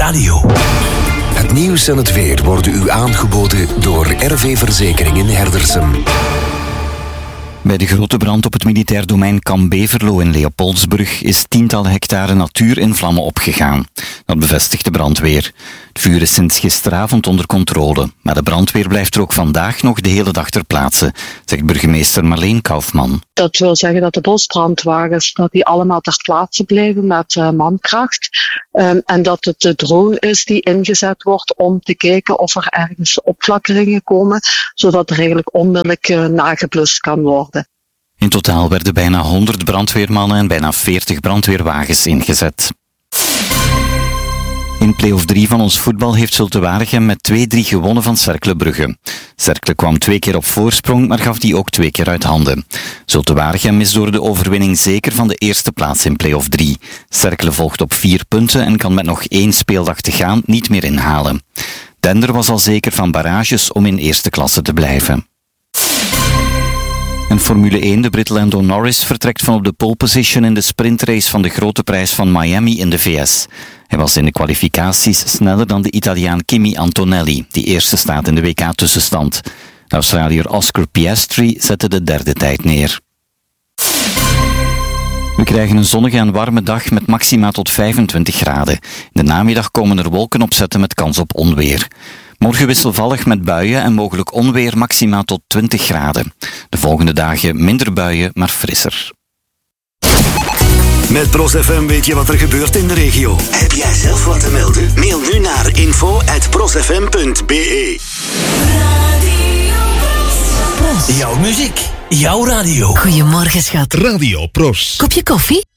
Radio. Het nieuws en het weer worden u aangeboden door RV Verzekering in Herdersum. Bij de grote brand op het militair domein Kamp Beverlo in Leopoldsbrug is tientallen hectare natuur in vlammen opgegaan. Dat bevestigt de brandweer. Het vuur is sinds gisteravond onder controle, maar de brandweer blijft er ook vandaag nog de hele dag ter plaatse, zegt burgemeester Marleen Kaufman. Dat wil zeggen dat de bosbrandwagens dat die allemaal ter plaatse blijven met mankracht. En dat het de drone is die ingezet wordt om te kijken of er ergens opflakkeringen komen, zodat er eigenlijk onmiddellijk nageblust kan worden. In totaal werden bijna 100 brandweermannen en bijna 40 brandweerwagens ingezet. In play-off 3 van ons voetbal heeft Zulte Waregem met 2-3 gewonnen van Cercle Brugge. Cercle kwam 2 keer op voorsprong, maar gaf die ook 2 keer uit handen. Zulte Waregem is door de overwinning zeker van de eerste plaats in play-off 3. Cercle volgt op 4 punten en kan met nog 1 speeldag te gaan niet meer inhalen. Dender was al zeker van barrages om in eerste klasse te blijven. En Formule 1, de Brit Lando Norris vertrekt van op de pole position in de sprintrace van de Grote Prijs van Miami in de VS. Hij was in de kwalificaties sneller dan de Italiaan Kimi Antonelli, die eerste staat in de WK-tussenstand. De Australiër Oscar Piastri zette de derde tijd neer. We krijgen een zonnige en warme dag met maxima tot 25 graden. In de namiddag komen er wolken opzetten met kans op onweer. Morgen wisselvallig met buien en mogelijk onweer, maxima tot 20 graden. De volgende dagen minder buien, maar frisser. Met Pros FM weet je wat er gebeurt in de regio. Heb jij zelf wat te melden? Mail nu naar info@prosfm.be. Jouw muziek, jouw radio. Goedemorgen, schat. Radio Pros. Kopje koffie?